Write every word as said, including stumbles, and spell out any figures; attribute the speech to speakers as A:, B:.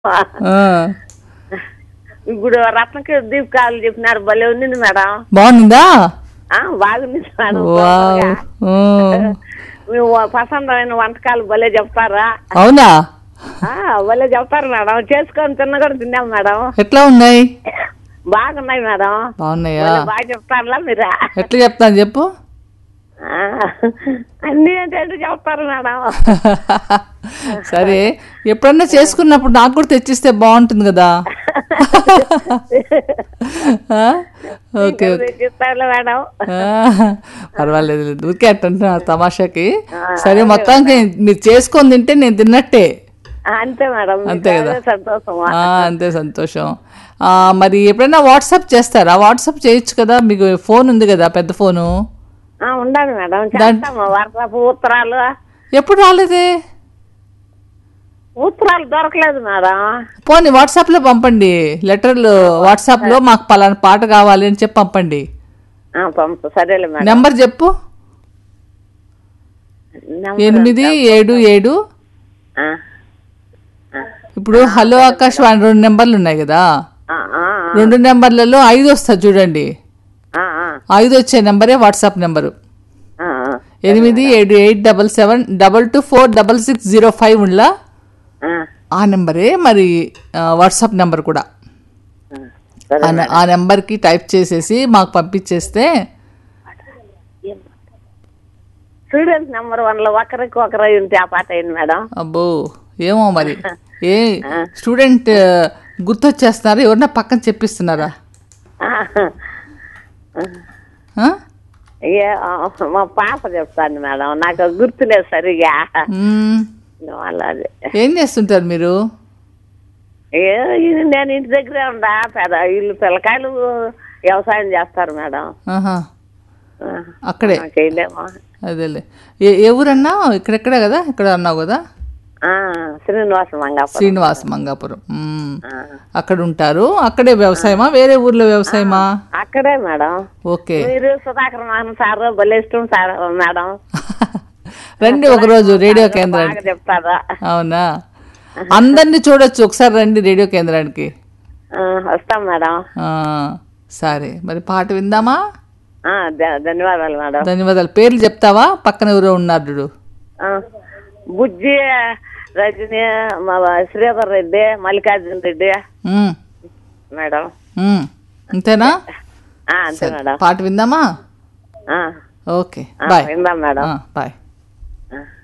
A: ఆ,
B: ఇప్పుడు రత్నకి దీపకాలు చెప్పినారు, భలే ఉంది మేడం.
A: బాగుందా?
B: ఆ, బాగుంది మేడం.
A: వావ్.
B: సూపర్గా.
A: ఆ,
B: మేము పసందమైన వంటకాలు భలే చెప్తారా?
A: అవునా?
B: ఆ, భలే చెప్తారు మేడం. చేసుకొని తిన్న కూడా తిన్నాం మేడం.
A: ఎట్లా ఉన్నాయి?
B: బాగున్నాయి మేడం.
A: బాగున్నాయా?
B: భలే బాగా చెప్తారులా మీరు.
A: ఎట్లా చెప్తాను చెప్పు.
B: ఆ, అన్ని ఏంటంటే చెప్తారు మేడం.
A: సరే, ఎప్పుడన్నా చేసుకున్నప్పుడు నాకు కూడా తెచ్చిస్తే బాగుంటుంది కదా. ఆ? Okay okay.
B: చెప్తారులే మేడం.
A: ఆ, పర్వాలేదు, ఊరికే అట్టంటున్నా తమాషాకి. సరే, మొత్తానికి మీరు చేసుకొని తింటే నేను తిన్నట్టే.
B: అంతే మేడం.
A: అంతే కదా.
B: సంతోషం.
A: ఆ, అంతే సంతోషం. ఆ, మరి ఎప్పుడైనా వాట్సాప్ చేస్తారా? వాట్సాప్ చేయొచ్చు కదా, మీకు ఫోన్ ఉంది కదా, పెద్ద ఫోను.
B: ఉండాలి మేడం. చేస్తాము వాట్సాప్. ఉత్తరాలు
A: ఎప్పుడు రాలేదే?
B: ఉత్తరాలు దొరకలేదు మేడం.
A: పోనీ వాట్సాప్లో పంపండి లెటర్లు. వాట్సాప్లో మాకు పలానా పాట కావాలి అని చెప్పి పంపండి.
B: ఆ, పంపు. సరేలే మేడం.
A: నెంబర్ చెప్పు.
B: నెంబర్
A: ఎనిమిది ఏడు ఏడు
B: ఆ,
A: ఇప్పుడు హలో ఆకాశవాణి రెండు నెంబర్లు ఉన్నాయి కదా.
B: ఆ, ఆ,
A: రెండు నెంబర్లలో ఐదు వస్తుంది చూడండి.
B: ఆ, ఆ,
A: ఐదు వచ్చే నెంబరే వాట్సాప్ నెంబరు.
B: ఆ, ఆ.
A: ఎనిమిది ఏడు eight double seven double two four double six zero five ఉండ్లా,
B: ఆ,
A: ఆ నెంబరే మరి ఆ, వాట్సాప్ నెంబర్ కూడా.
B: సరే
A: ఆ నె- ఆ నెంబర్కి టైప్ చేసేసి మాకు పంపించేస్తే.
B: స్టూడెంట్ నెంబర్ వన్ లో ఒకరికి ఒకరు ఉంటే ఆ పాట అయింది మేడం.
A: అబ్బో, ఏమో మరి. ఏ స్టూడెంట్ గుర్తొచ్చేస్తున్నారా? ఎవరన్నా పక్కన చెప్పిస్తున్నారా?
B: ఆ,
A: ఆ?
B: ఏ, ఆ, మా పాప చెప్తాను మేడం. నాకు గుర్తులేదు సరిగా.
A: మ్మ్.
B: అలాగే.
A: ఏం చేస్తుంటారు మీరు?
B: ఏ, ఇది నేను ఇంటి దగ్గరే ఉండా. పెద్ద వీళ్ళు పిల్లకాయలు వ్యవసాయం చేస్తారు మేడం.
A: ఆహా,
B: ఆ,
A: అక్కడే.
B: ఆ, చేయలేమా.
A: అదేలే. ఏ ఏ ఊరన్నా? ఇక్కడెక్కడే కదా, ఇక్కడ అన్నావు కదా.
B: ఆ, శ్రీనివాస మంగాపురం.
A: శ్రీనివాస మంగాపురం. మ్మ్.
B: ఆ,
A: అక్కడ ఉంటారు. అక్కడే వ్యవసాయమా, వేరే ఊర్లో వ్యవసాయమా?
B: అక్కడే మేడం.
A: ఓకే.
B: మీరు సుధాకర్ మోహన్ సార్ భలే ఇష్టం సార్ మేడం.
A: రండి ఒకరోజు రేడియో
B: బాగా
A: కేంద్రానికి.
B: చెప్తారా?
A: అవునా? అందరినీ చూడొచ్చు ఒకసారి, రండి రేడియో కేంద్రానికి.
B: ఆ, వస్తాం మేడం.
A: ఆ, సరే, మరి పాట విందామా?
B: ఆ, ధ- ధన్యవాదాలు మేడం.
A: ధన్యవాదాలు. పేర్లు చెప్తావా? పక్కన ఎవరో ఉన్నారు చూడు.
B: ఆ, బుజ్జి, రజని, మా శ్రీధర్ రెడ్డి, మల్లికార్జున రెడ్డి
A: మ్మ్.
B: మేడం.
A: మ్మ్. అంతేనా?
B: ఆ, అంతే మేడం.
A: పాట విందామా?
B: ఆ,
A: ఓకే,
B: ఆ,
A: బాయ్.
B: విందాం మేడం.
A: బాయ్.
B: ఆ.